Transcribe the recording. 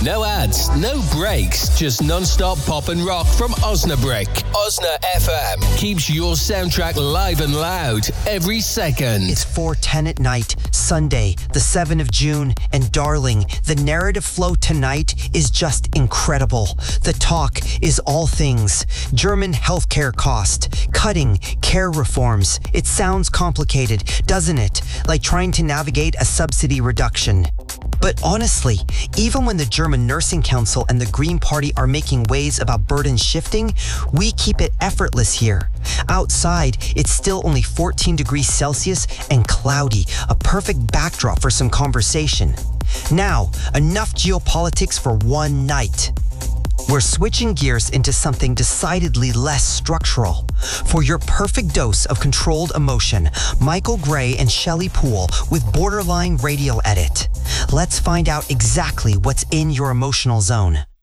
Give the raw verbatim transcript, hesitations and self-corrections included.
No ads, no breaks, just non-stop pop and rock from Osnabrück. Osna F M keeps your soundtrack live and loud every second. It's four ten at night, Sunday, the seventh of June, and darling, the narrative flow tonight is just incredible. The talk is all things German healthcare cost, cutting, care reforms. It sounds complicated, doesn't it? Like trying to navigate a subsidy reduction. But honestly, even when the German Nursing Council and the Green Party are making waves about burden shifting, we keep it effortless here. Outside, it's still only fourteen degrees Celsius and cloudy, a perfect backdrop for some conversation. Now, enough geopolitics for one night. We're switching gears into something decidedly less structural. For your perfect dose of controlled emotion, Michael Gray and Shelley Poole with Borderline Radio Edit. Let's find out exactly what's in your emotional zone.